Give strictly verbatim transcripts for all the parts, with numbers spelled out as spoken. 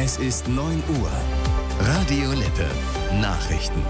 Es ist neun Uhr. Radio Lippe. Nachrichten.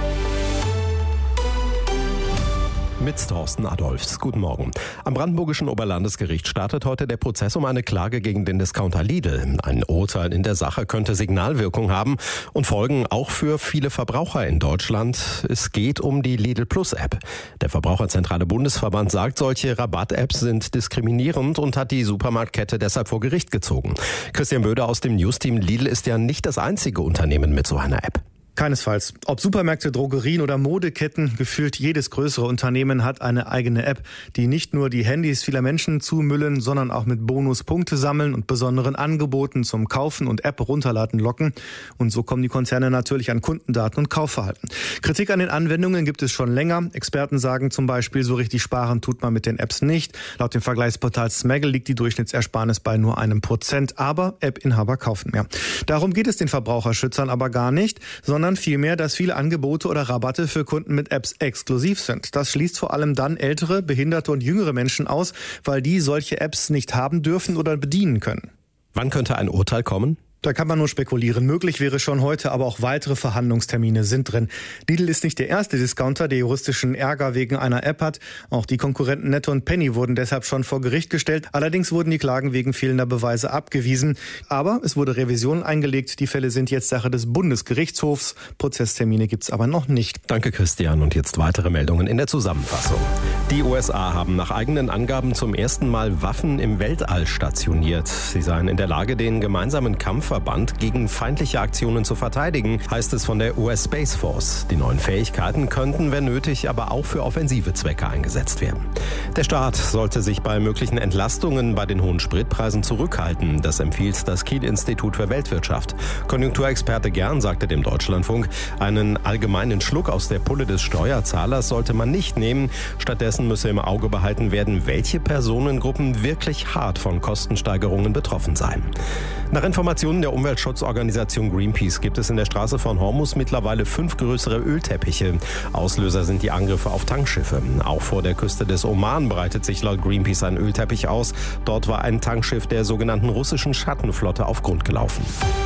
Mit Thorsten Adolfs. Guten Morgen. Am Brandenburgischen Oberlandesgericht startet heute der Prozess um eine Klage gegen den Discounter Lidl. Ein Urteil in der Sache könnte Signalwirkung haben und Folgen auch für viele Verbraucher in Deutschland. Es geht um die Lidl Plus App. Der Verbraucherzentrale Bundesverband sagt, solche Rabatt-Apps sind diskriminierend und hat die Supermarktkette deshalb vor Gericht gezogen. Christian Böder aus dem Newsteam: Lidl ist ja nicht das einzige Unternehmen mit so einer App. Keinesfalls. Ob Supermärkte, Drogerien oder Modeketten, gefühlt jedes größere Unternehmen hat eine eigene App, die nicht nur die Handys vieler Menschen zumüllen, sondern auch mit Bonuspunkte sammeln und besonderen Angeboten zum Kaufen und App runterladen locken. Und so kommen die Konzerne natürlich an Kundendaten und Kaufverhalten. Kritik an den Anwendungen gibt es schon länger. Experten sagen zum Beispiel, so richtig sparen tut man mit den Apps nicht. Laut dem Vergleichsportal Smaggle liegt die Durchschnittsersparnis bei nur einem Prozent. Aber App-Inhaber kaufen mehr. Darum geht es den Verbraucherschützern aber gar nicht, sondern vielmehr, dass viele Angebote oder Rabatte für Kunden mit Apps exklusiv sind. Das schließt vor allem dann ältere, behinderte und jüngere Menschen aus, weil die solche Apps nicht haben dürfen oder bedienen können. Wann könnte ein Urteil kommen? Da kann man nur spekulieren. Möglich wäre schon heute, aber auch weitere Verhandlungstermine sind drin. Lidl ist nicht der erste Discounter, der juristischen Ärger wegen einer App hat. Auch die Konkurrenten Netto und Penny wurden deshalb schon vor Gericht gestellt. Allerdings wurden die Klagen wegen fehlender Beweise abgewiesen. Aber es wurde Revision eingelegt. Die Fälle sind jetzt Sache des Bundesgerichtshofs. Prozesstermine gibt's aber noch nicht. Danke, Christian. Und jetzt weitere Meldungen in der Zusammenfassung. Die U S A haben nach eigenen Angaben zum ersten Mal Waffen im Weltall stationiert. Sie seien in der Lage, den gemeinsamen Kampf Verband gegen feindliche Aktionen zu verteidigen, heißt es von der U S Space Force. Die neuen Fähigkeiten könnten, wenn nötig, aber auch für offensive Zwecke eingesetzt werden. Der Staat sollte sich bei möglichen Entlastungen bei den hohen Spritpreisen zurückhalten. Das empfiehlt das Kiel-Institut für Weltwirtschaft. Konjunkturexperte Gern sagte dem Deutschlandfunk, einen allgemeinen Schluck aus der Pulle des Steuerzahlers sollte man nicht nehmen. Stattdessen müsse im Auge behalten werden, welche Personengruppen wirklich hart von Kostensteigerungen betroffen seien. Nach Informationen der Umweltschutzorganisation Greenpeace gibt es in der Straße von Hormuz mittlerweile fünf größere Ölteppiche. Auslöser sind die Angriffe auf Tankschiffe. Auch vor der Küste des Oman breitet sich laut Greenpeace ein Ölteppich aus. Dort war ein Tankschiff der sogenannten russischen Schattenflotte auf Grund gelaufen.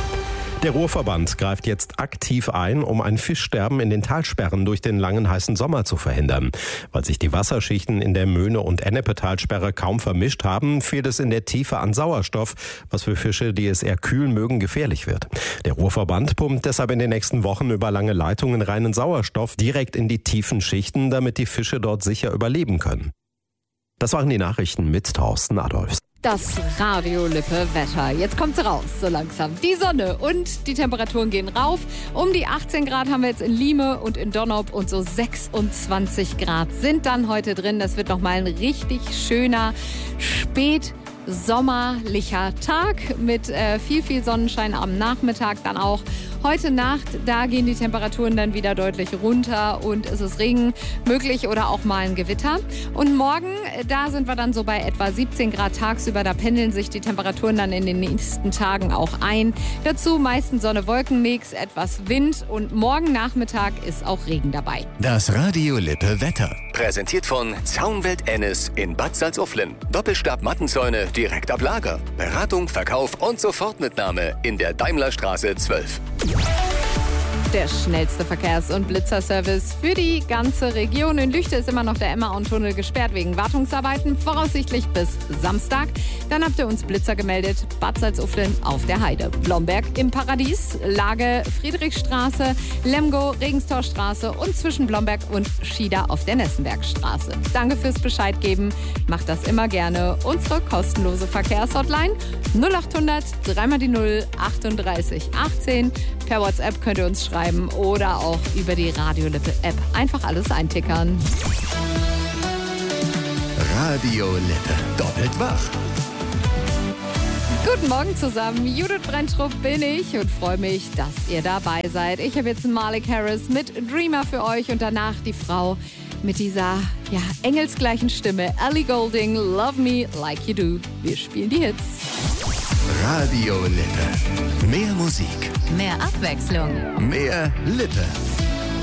Der Ruhrverband greift jetzt aktiv ein, um ein Fischsterben in den Talsperren durch den langen heißen Sommer zu verhindern. Weil sich die Wasserschichten in der Möhne- und Ennepe-Talsperre kaum vermischt haben, fehlt es in der Tiefe an Sauerstoff, was für Fische, die es eher kühl mögen, gefährlich wird. Der Ruhrverband pumpt deshalb in den nächsten Wochen über lange Leitungen reinen Sauerstoff direkt in die tiefen Schichten, damit die Fische dort sicher überleben können. Das waren die Nachrichten mit Thorsten Adolfs. Das Radio Lippe Wetter. Jetzt kommt's raus, so langsam. Die Sonne und die Temperaturen gehen rauf. Um die achtzehn Grad haben wir jetzt in Lieme und in Donaup und so sechsundzwanzig Grad sind dann heute drin. Das wird nochmal ein richtig schöner Spät- sommerlicher Tag mit äh, viel, viel Sonnenschein am Nachmittag dann auch. Heute Nacht, da gehen die Temperaturen dann wieder deutlich runter und es ist Regen möglich oder auch mal ein Gewitter. Und morgen, da sind wir dann so bei etwa siebzehn Grad tagsüber. Da pendeln sich die Temperaturen dann in den nächsten Tagen auch ein. Dazu meistens Sonne-Wolken-Mix, etwas Wind und morgen Nachmittag ist auch Regen dabei. Das Radio Lippe Wetter. Präsentiert von Zaunwelt Ennis in Bad Salzuflen. Doppelstab-Mattenzäune direkt ab Lager. Beratung, Verkauf und Sofortmitnahme in der Daimlerstraße zwölf. Der schnellste Verkehrs- und Blitzerservice für die ganze Region. In Lüchte ist immer noch der Emma-Tunnel gesperrt wegen Wartungsarbeiten, voraussichtlich bis Samstag. Dann habt ihr uns Blitzer gemeldet, Bad Salzuflen auf der Heide. Blomberg im Paradies, Lage Friedrichstraße, Lemgo, Regenstorstraße und zwischen Blomberg und Schieder auf der Nessenbergstraße. Danke fürs Bescheid geben, macht das immer gerne. Unsere kostenlose Verkehrshotline null acht hundert drei mal die null achtunddreißig achtzehn. Per WhatsApp könnt ihr uns schreiben oder auch über die Radio Lippe App. Einfach alles eintickern. Radio Lippe. Doppelt wach. Guten Morgen zusammen. Judith Brentrup bin ich und freue mich, dass ihr dabei seid. Ich habe jetzt Malik Harris mit Dreamer für euch und danach die Frau mit dieser ja, engelsgleichen Stimme. Ellie Goulding, Love Me Like You Do. Wir spielen die Hits. Radio Lippe. Mehr Musik. Mehr Abwechslung. Mehr Lippe.